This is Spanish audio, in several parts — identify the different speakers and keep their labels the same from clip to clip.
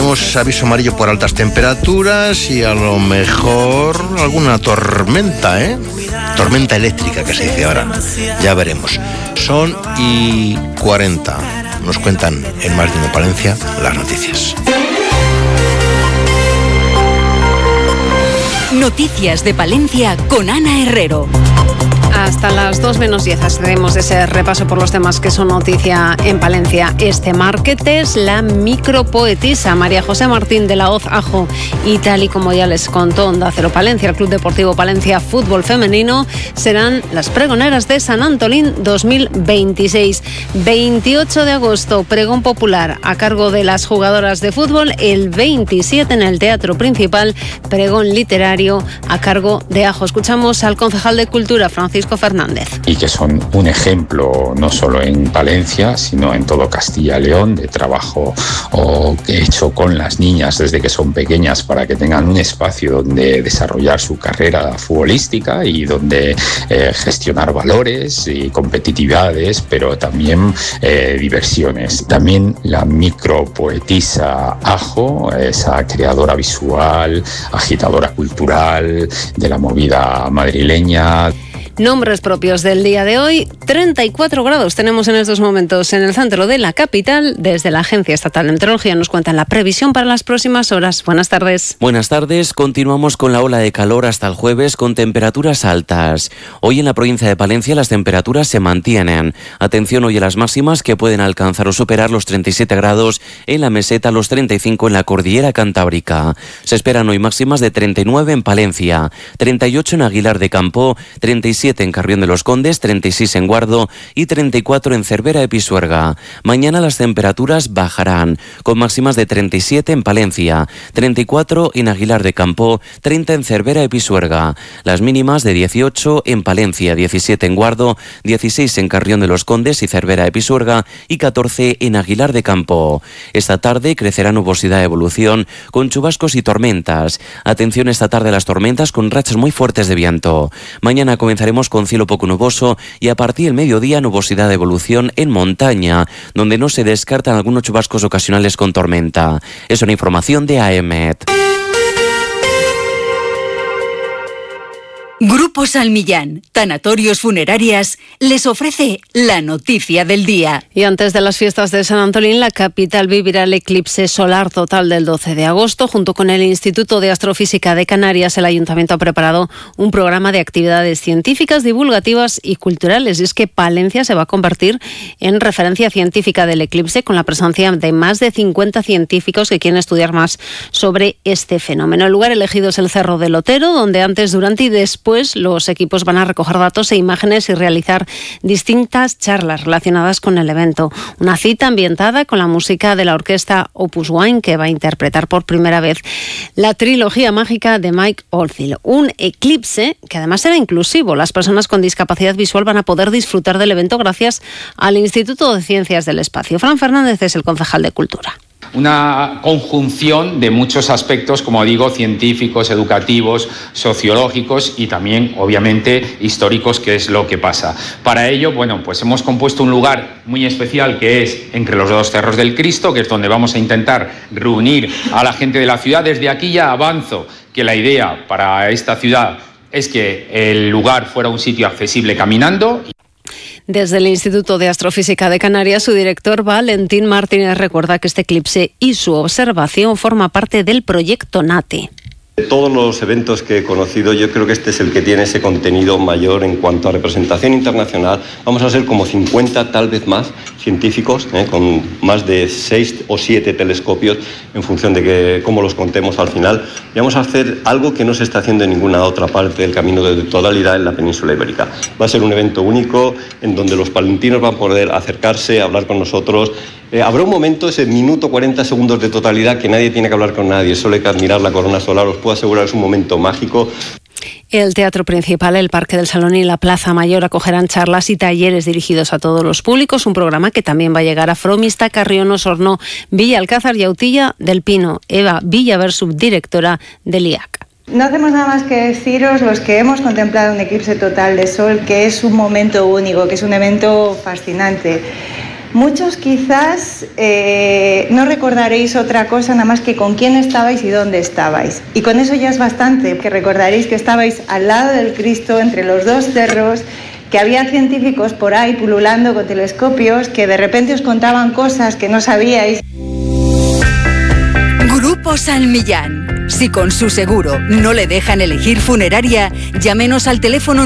Speaker 1: tenemos aviso amarillo por altas temperaturas y a lo mejor alguna tormenta, tormenta eléctrica que se dice ahora, ya veremos. Son y 40, nos cuentan en Más de Uno Palencia las noticias.
Speaker 2: Noticias de Palencia con Ana Herrero.
Speaker 3: Hasta las 2 menos 10 hacemos ese repaso por los temas que son noticia en Palencia. Este martes, la micropoetisa María José Martín de la Hoz Ajo y tal y como ya les contó Onda Cero Palencia, el Club Deportivo Palencia Fútbol Femenino, serán las pregoneras de San Antolín 2026. 28 de agosto, pregón popular a cargo de las jugadoras de fútbol. El 27 en el Teatro Principal, pregón literario a cargo de Ajo. Escuchamos al concejal de Cultura, Francisco Fernández.
Speaker 4: Y que son un ejemplo no solo en Palencia, sino en todo Castilla y León, de trabajo hecho con las niñas desde que son pequeñas para que tengan un espacio donde desarrollar su carrera futbolística y donde gestionar valores y competitividades, pero también diversiones. También la micropoetisa Ajo, esa creadora visual, agitadora cultural de la movida madrileña.
Speaker 3: Nombres propios del día de hoy. 34 grados tenemos en estos momentos en el centro de la capital. Desde la Agencia Estatal de Meteorología nos cuentan la previsión para las próximas horas. Buenas tardes.
Speaker 5: Buenas tardes. Continuamos con la ola de calor hasta el jueves con temperaturas altas. Hoy en la provincia de Palencia las temperaturas se mantienen. Atención hoy a las máximas que pueden alcanzar o superar los 37 grados en la meseta, los 35 en la cordillera cantábrica. Se esperan hoy máximas de 39 en Palencia, 38 en Aguilar de Campo, 37 en Carrión de los Condes, 36 en Guardo y 34 en Cervera de Pisuerga. Mañana las temperaturas bajarán, con máximas de 37 en Palencia, 34 en Aguilar de Campo, 30 en Cervera de Pisuerga. Las mínimas de 18 en Palencia, 17 en Guardo, 16 en Carrión de los Condes y Cervera de Pisuerga y 14 en Aguilar de Campo. Esta tarde crecerá nubosidad de evolución con chubascos y tormentas. Atención esta tarde a las tormentas con rachas muy fuertes de viento. Mañana comenzaremos con cielo poco nuboso y a partir del mediodía nubosidad de evolución en montaña, donde no se descartan algunos chubascos ocasionales con tormenta. Es una información de AEMET.
Speaker 2: Grupo Salmillán, Tanatorios Funerarias, les ofrece la noticia del día.
Speaker 3: Y antes de las fiestas de San Antolín, la capital vivirá el eclipse solar total del 12 de agosto. Junto con el Instituto de Astrofísica de Canarias, el Ayuntamiento ha preparado un programa de actividades científicas, divulgativas y culturales. Y es que Palencia se va a convertir en referencia científica del eclipse, con la presencia de más de 50 científicos que quieren estudiar más sobre este fenómeno. El lugar elegido es el Cerro del Otero, donde antes, durante y después los equipos van a recoger datos e imágenes y realizar distintas charlas relacionadas con el evento. Una cita ambientada con la música de la orquesta Opus One, que va a interpretar por primera vez la trilogía mágica de Mike Oldfield. Un eclipse que además será inclusivo. Las personas con discapacidad visual van a poder disfrutar del evento gracias al Instituto de Ciencias del Espacio. Fran Fernández es el concejal de Cultura.
Speaker 6: Una conjunción de muchos aspectos, como digo, científicos, educativos, sociológicos y también, obviamente, históricos, que es lo que pasa. Para ello, pues hemos compuesto un lugar muy especial que es entre los dos Cerros del Cristo, que es donde vamos a intentar reunir a la gente de la ciudad. Desde aquí ya avanzo que la idea para esta ciudad es que el lugar fuera un sitio accesible caminando.
Speaker 3: Desde el Instituto de Astrofísica de Canarias, su director Valentín Martínez recuerda que este eclipse y su observación forma parte del proyecto NATI.
Speaker 7: De todos los eventos que he conocido, yo creo que este es el que tiene ese contenido mayor en cuanto a representación internacional. Vamos a ser como 50, tal vez más, científicos, con más de 6 o 7 telescopios, en función de cómo los contemos al final. Y vamos a hacer algo que no se está haciendo en ninguna otra parte del camino de totalidad en la península ibérica. Va a ser un evento único en donde los palentinos van a poder acercarse, hablar con nosotros. Habrá un momento, ese minuto 40 segundos de totalidad, que nadie tiene que hablar con nadie, solo hay que admirar la corona solar. Os puedo asegurar, es un momento mágico.
Speaker 3: El Teatro Principal, el Parque del Salón y la Plaza Mayor acogerán charlas y talleres dirigidos a todos los públicos, un programa que también va a llegar a Fromista, Carrión, Osorno, Villa Alcázar y Autilla del Pino. Eva Villaver, subdirectora del IAC.
Speaker 8: No hacemos nada más que deciros, los que hemos contemplado un eclipse total de sol, que es un momento único, que es un evento fascinante. Muchos quizás no recordaréis otra cosa nada más que con quién estabais y dónde estabais. Y con eso ya es bastante, que recordaréis que estabais al lado del Cristo, entre los dos cerros, que había científicos por ahí pululando con telescopios, que de repente os contaban cosas que no sabíais.
Speaker 2: Grupo Salmillán. Si con su seguro no le dejan elegir funeraria, llámenos al teléfono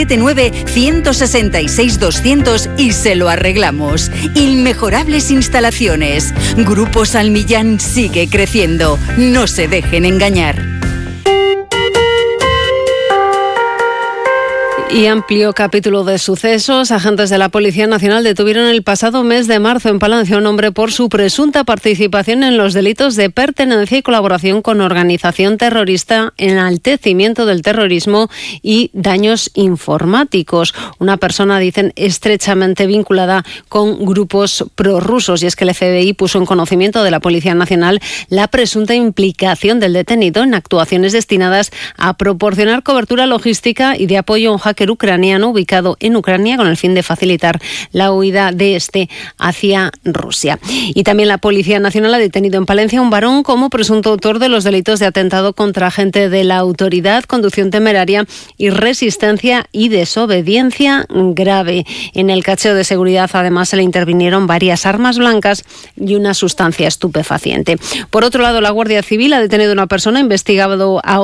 Speaker 2: 979-166-200 y se lo arreglamos. Inmejorables instalaciones. Grupo Salmillán sigue creciendo. No se dejen engañar.
Speaker 3: Y amplio capítulo de sucesos. Agentes de la Policía Nacional detuvieron el pasado mes de marzo en Palencia a un hombre por su presunta participación en los delitos de pertenencia y colaboración con organización terrorista, enaltecimiento del terrorismo y daños informáticos. Una persona, dicen, estrechamente vinculada con grupos prorrusos. Y es que el FBI puso en conocimiento de la Policía Nacional la presunta implicación del detenido en actuaciones destinadas a proporcionar cobertura logística y de apoyo a un hacker ucraniano ubicado en Ucrania con el fin de facilitar la huida de este hacia Rusia. Y también la Policía Nacional ha detenido en Palencia a un varón como presunto autor de los delitos de atentado contra agente de la autoridad, conducción temeraria y resistencia y desobediencia grave. En el cacheo de seguridad, además, se le intervinieron varias armas blancas y una sustancia estupefaciente. Por otro lado, la Guardia Civil ha detenido a una persona investigado a